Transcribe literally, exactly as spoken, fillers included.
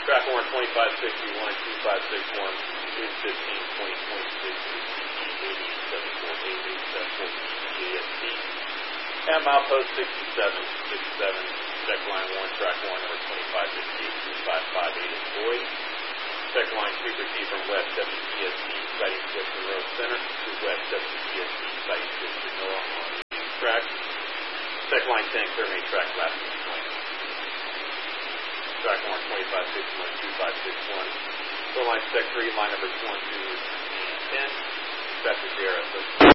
Track one, twenty-five sixty-one, two five six one, two fifteen, twenty twenty-six, eighty, seven four eight, eight seven four, J S T. And milepost sixty-seven, sixty-seven, check line one, track one, number twenty-five fifty-eight, two five five eight is Boyd. Check line two received from west W T S T, sighting switch from Road Center, to west W T S T, sighting switch from Noah on the track. Check line ten, clear main track, last point. Track one, twenty-five sixty-one, two five six one. Clear line check three, line numbers one, two, and ten. Dispatcher Sierra.